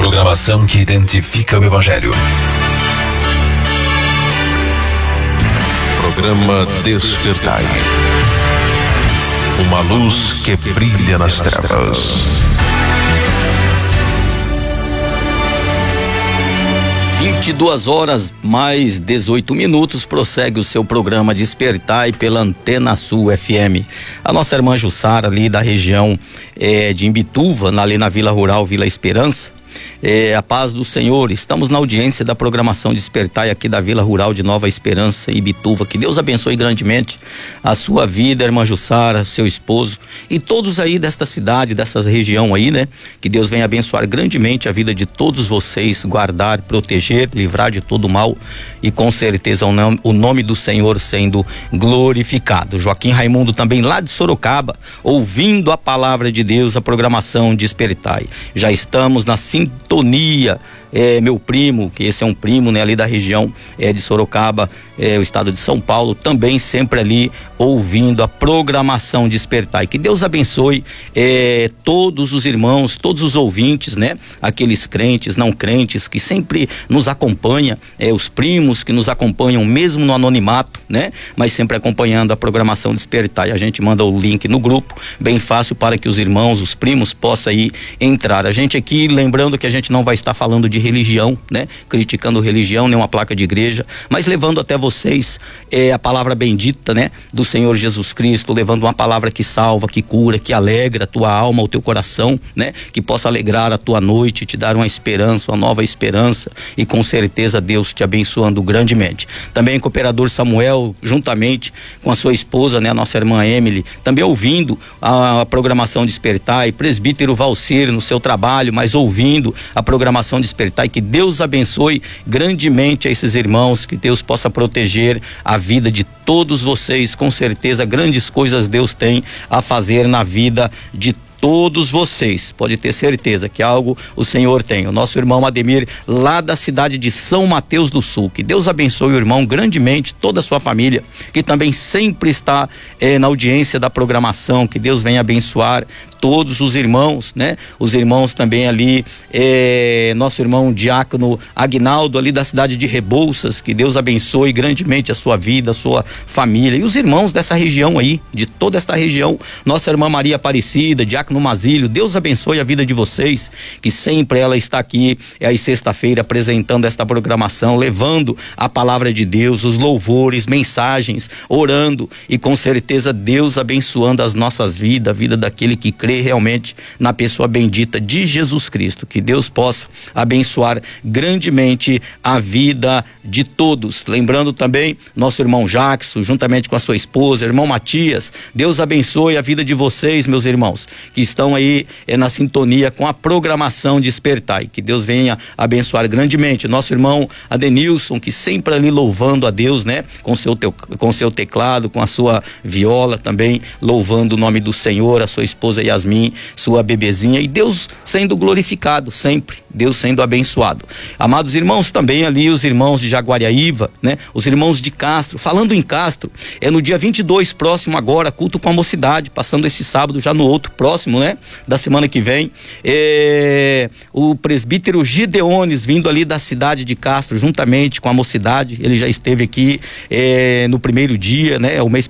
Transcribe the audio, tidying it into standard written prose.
programação que identifica o Evangelho. Programa Despertai. Uma luz que brilha nas trevas. 22 horas mais 18 minutos, prossegue o seu programa Despertai pela Antena Sul FM. A nossa irmã Jussara, ali da região de Imbituva, ali na Vila Rural Vila Esperança. A paz do Senhor, estamos na audiência da programação Despertai aqui da Vila Rural de Nova Esperança, Ibituva. Que Deus abençoe grandemente a sua vida, irmã Jussara, seu esposo e todos aí desta cidade, dessa região aí, né? Que Deus venha abençoar grandemente a vida de todos vocês, guardar, proteger, livrar de todo mal e com certeza o nome do Senhor sendo glorificado. Joaquim Raimundo também lá de Sorocaba, ouvindo a palavra de Deus, a programação Despertai. Já estamos na sintonia, meu primo, que esse é um primo, né, ali da região de Sorocaba, o estado de São Paulo, também sempre ali ouvindo a programação Despertai. Que Deus abençoe todos os irmãos, todos os ouvintes, né, aqueles crentes, não crentes que sempre nos acompanham, os primos que nos acompanham mesmo no anonimato, né, mas sempre acompanhando a programação Despertai. A gente manda o link no grupo, bem fácil para que os irmãos, os primos possam aí entrar. A gente aqui, lembrando que a gente não vai estar falando de religião, né? Criticando religião, nem uma placa de igreja, mas levando até vocês a palavra bendita, né? Do Senhor Jesus Cristo, levando uma palavra que salva, que cura, que alegra a tua alma, o teu coração, né? Que possa alegrar a tua noite, te dar uma esperança, uma nova esperança e com certeza Deus te abençoando grandemente. Também o cooperador Samuel, juntamente com a sua esposa, né? A nossa irmã Emily, também ouvindo a programação Despertai, presbítero Valcir no seu trabalho, mas ouvindo a programação Despertai. Que Deus abençoe grandemente a esses irmãos, que Deus possa proteger a vida de todos vocês. Com certeza grandes coisas Deus tem a fazer na vida de todos vocês, pode ter certeza que algo o Senhor tem. O nosso irmão Ademir, lá da cidade de São Mateus do Sul, que Deus abençoe o irmão grandemente, toda a sua família, que também sempre está na audiência da programação. Que Deus venha abençoar todos os irmãos, né? Os irmãos também ali, nosso irmão diácono Agnaldo, ali da cidade de Rebouças, que Deus abençoe grandemente a sua vida, a sua família, e os irmãos dessa região aí, de toda esta região, nossa irmã Maria Aparecida, diácono Mazílio, Deus abençoe a vida de vocês, que sempre ela está aqui, aí sexta-feira, apresentando esta programação, levando a palavra de Deus, os louvores, mensagens, orando, e com certeza Deus abençoando as nossas vidas, a vida daquele que crê realmente na pessoa bendita de Jesus Cristo. Que Deus possa abençoar grandemente a vida de todos. Lembrando também nosso irmão Jackson, juntamente com a sua esposa, irmão Matias, Deus abençoe a vida de vocês, meus irmãos, que estão aí na sintonia com a programação Despertai. Que Deus venha abençoar grandemente nosso irmão Adenilson, que sempre ali louvando a Deus, né, com seu teclado, com a sua viola, também louvando o nome do Senhor, a sua esposa Yasmin, sua bebezinha, e Deus sendo glorificado sempre, Deus sendo abençoado. Amados irmãos, também ali os irmãos de Jaguariaíva, né, os irmãos de Castro. Falando em Castro, no dia 22 próximo agora, culto com a mocidade, passando esse sábado, já no outro próximo, né, da semana que vem, o presbítero Gideones, vindo ali da cidade de Castro, juntamente com a mocidade. Ele já esteve aqui no primeiro dia, né, o mês